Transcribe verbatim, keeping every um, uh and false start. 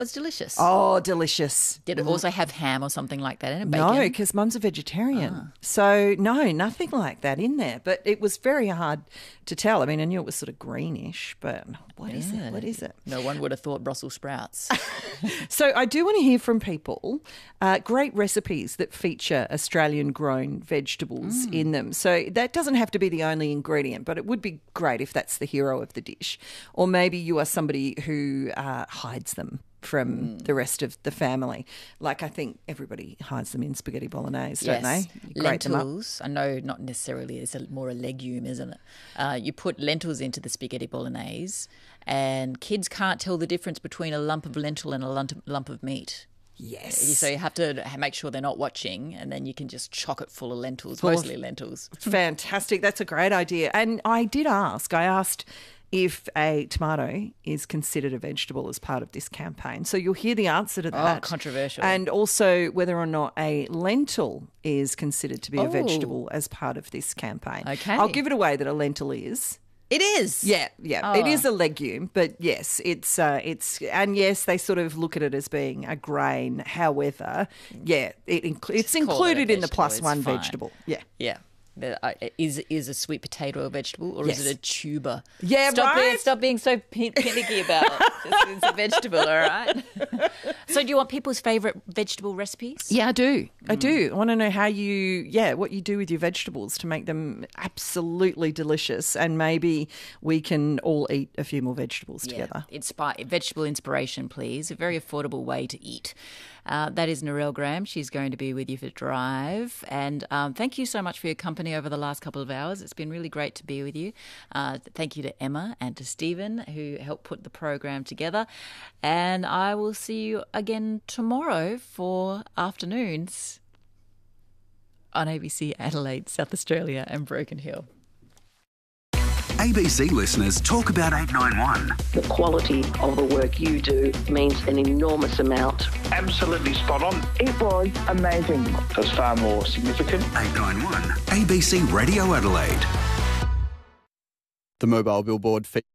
was delicious. Oh, delicious. Did it also have ham or something like that in it? No, Bacon? because Mum's a vegetarian. Ah. So, no, nothing like that in there. But it was very hard to tell. I mean, I knew it was sort of greenish, but what is Yeah. it? What is it? No one would have thought Brussels sprouts. So I do want to hear from people uh, great recipes that feature Australian-grown vegetables Mm. in them. So that doesn't have to be the only ingredient, but it would be great if that's the hero of the dish. Or maybe you are somebody who uh, hides them from Mm. the rest of the family. Like I think everybody hides them in spaghetti bolognese, don't Yes. they? You grate them up. Lentils. I know not necessarily, it's a, more a legume, isn't it? Uh, you put lentils into the spaghetti bolognese and kids can't tell the difference between a lump of lentil and a lump, lump of meat. Yes. So you have to make sure they're not watching, and then you can just chock it full of lentils, Full of- mostly lentils. Fantastic. That's a great idea. And I did ask, I asked if a tomato is considered a vegetable as part of this campaign. So you'll hear the answer to that. Oh, controversial. And also whether or not a lentil is considered to be a Oh. vegetable as part of this campaign. Okay. I'll give it away that a lentil is. It is. Yeah, yeah. Oh. It is a legume, but yes, it's uh, it's and yes, they sort of look at it as being a grain. However, yeah, it inc- it's Just call it a included in the vegetable, plus it's one fine. vegetable. Yeah. Yeah. The- uh, Is is a sweet potato a vegetable, or Yes. is it a tuber? Yeah, stop right? Being, stop being so pin- pinicky about it. It's, it's a vegetable, all right? So do you want people's favourite vegetable recipes? Yeah, I do. I do. I want to know how you, yeah, what you do with your vegetables to make them absolutely delicious, and maybe we can all eat a few more vegetables together. Inspi- vegetable inspiration, please. A very affordable way to eat. Uh, that is Narelle Graham. She's going to be with you for Drive. And um, thank you so much for your company over the last couple of hours. It's been really great to be with you. Uh, thank you to Emma and to Stephen, who helped put the program together. And I will see you again tomorrow for afternoons on A B C Adelaide, South Australia and Broken Hill. A B C listeners talk about eight nine one. The quality of the work you do means an enormous amount. Absolutely spot on. It was amazing. That's far more significant. eight nine one. A B C Radio Adelaide. The mobile billboard feed